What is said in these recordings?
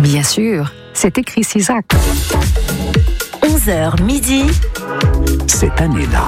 Bien sûr, c'était Chris Isaak. 11h midi. Cette année-là.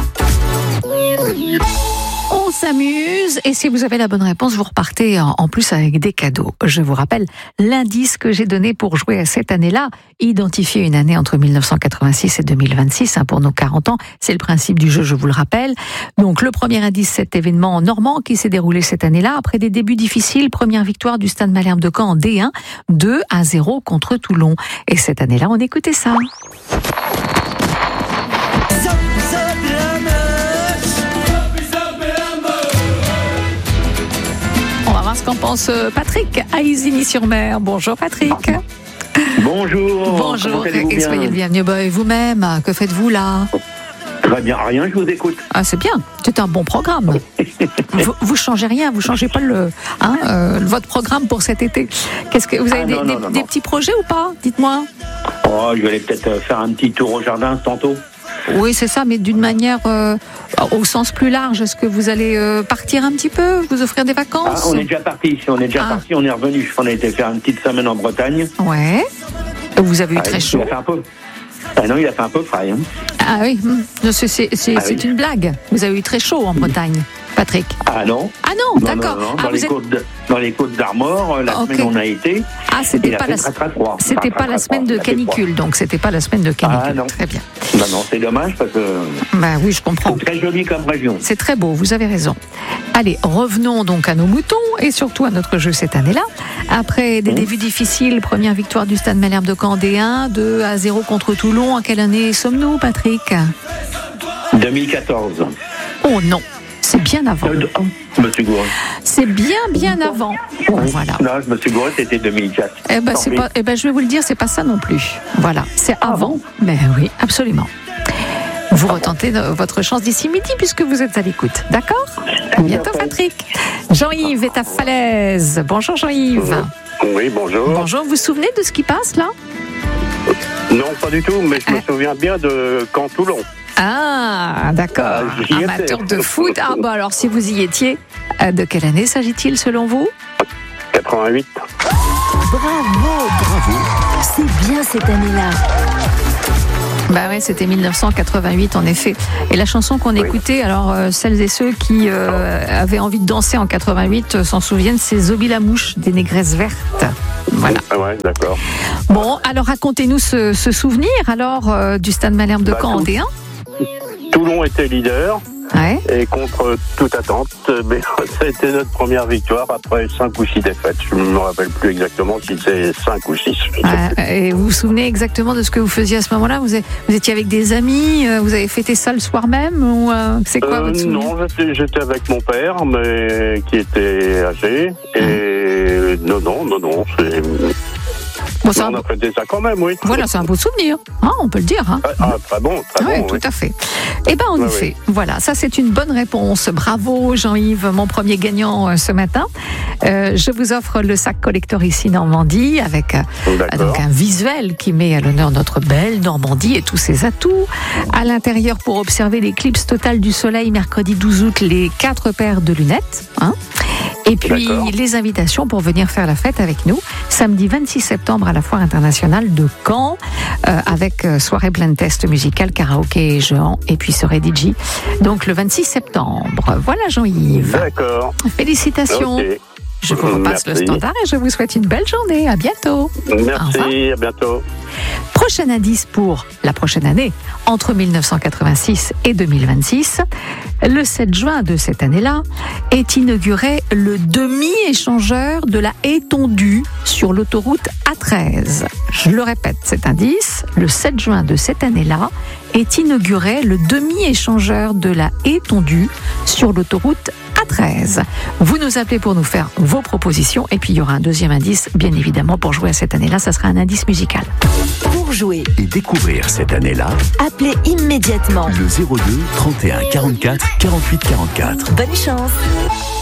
On s'amuse et si vous avez la bonne réponse, vous repartez en plus avec des cadeaux. Je vous rappelle l'indice que j'ai donné pour jouer à cette année-là. Identifier une année entre 1986 et 2026 pour nos 40 ans. C'est le principe du jeu, je vous le rappelle. Donc le premier indice, cet événement normand qui s'est déroulé cette année-là. Après des débuts difficiles, première victoire du Stade Malherbe de Caen en D1, 2-0 contre Toulon. Et cette année-là, on écoutait ça. On va voir ce qu'en pense Patrick à Isigny-sur-Mer. Bonjour Patrick. Bonjour. Bonjour et soyez le bienvenu. Et vous-même, que faites-vous là? Très bien, rien, je vous écoute. Ah, c'est bien, c'est un bon programme. vous changez rien, vous changez pas votre programme pour cet été. Qu'est-ce que vous avez des petits projets ou pas? Dites-moi. Oh, je vais aller peut-être faire un petit tour au jardin tantôt. Oui, c'est ça, mais d'une manière au sens plus large. Est-ce que vous allez partir un petit peu, vous offrir des vacances? On est déjà parti. On est revenu. On a été faire une petite semaine en Bretagne. Ouais. Vous avez eu très chaud. Il a fait un peu. Ah non, il a fait un peu frais. Hein. Ah oui, c'est une blague. Vous avez eu très chaud en Bretagne, Patrick. Ah non. Ah non, d'accord. Dans les Côtes d'Armor, la semaine où on a été. Ah, c'était pas la semaine de canicule, donc c'était pas la semaine de canicule. Ah non. Très bien. Non, c'est dommage parce que. Bah oui, je comprends. C'est très joli comme région. C'est très beau, vous avez raison. Allez, revenons donc à nos moutons et surtout à notre jeu cette année-là. Après des débuts difficiles, première victoire du Stade Malherbe de Caen en D1, 2-0 contre Toulon. En quelle année sommes-nous, Patrick? 2014. Oh non, c'est bien avant. Je me suis gouré. C'est bien avant. Voilà. Non, je me suis gouré, c'était 2004. Je vais vous le dire, c'est pas ça non plus. Voilà, c'est avant. Mais oui, absolument. Vous retentez votre chance d'ici midi puisque vous êtes à l'écoute. D'accord? À bientôt, Patrick. Jean-Yves est à Falaise. Bonjour, Jean-Yves. Oui, bonjour. Bonjour, vous vous souvenez de ce qui passe là? Non, pas du tout, mais je me souviens bien de Caen-Toulon. Ah, d'accord. Amateur de foot. Ah, bah alors, si vous y étiez, de quelle année s'agit-il selon vous? 88. Bravo. C'est bien cette année-là. Bah ouais, c'était 1988 en effet. Et la chanson qu'on écoutait, alors celles et ceux qui avaient envie de danser en 88 s'en souviennent, c'est Zobi la mouche des Négresses vertes. Voilà. Ah ouais, d'accord. Bon, alors racontez-nous ce souvenir alors du Stade Malherbe de Caen en D1. Toulon était leader. Ouais. Et contre toute attente, mais ça a été notre première victoire après 5 ou 6 défaites. Je ne me rappelle plus exactement si c'est 5 ou 6. Et vous vous souvenez exactement de ce que vous faisiez à ce moment-là? Vous étiez avec des amis? Vous avez fêté ça le soir même? Ou c'est quoi votre souvenir? Non, j'étais avec mon père, mais qui était âgé. Et non, c'est... Bon, on a fêté ça quand même, oui. Voilà, c'est un beau souvenir, on peut le dire. Très bon. Oui, tout à fait. Eh bien, en effet, voilà, ça c'est une bonne réponse. Bravo Jean-Yves, mon premier gagnant ce matin. Je vous offre le sac collector ici Normandie avec donc un visuel qui met à l'honneur notre belle Normandie et tous ses atouts. À l'intérieur, pour observer l'éclipse totale du soleil mercredi 12 août, les 4 paires de lunettes. Et puis les invitations pour venir faire la fête avec nous samedi 26 septembre à la Foire internationale de Caen avec soirée blind test musical, karaoké et géant et puis soirée DJ. Donc le 26 septembre. Voilà Jean-Yves. D'accord. Félicitations. Okay. Je vous repasse le standard et je vous souhaite une belle journée. À bientôt. Merci, à bientôt. Prochain indice pour la prochaine année, entre 1986 et 2026. Le 7 juin de cette année-là est inauguré le demi-échangeur de la Haie-Tondue sur l'autoroute A13. Je le répète, cet indice, le 7 juin de cette année-là est inauguré le demi-échangeur de la Haie-Tondue sur l'autoroute A13. Vous nous appelez pour nous faire vos propositions et puis il y aura un deuxième indice, bien évidemment, pour jouer à cette année-là, ça sera un indice musical. Pour jouer et découvrir cette année-là, appelez immédiatement le 02 31 44 48 44. Bonne chance.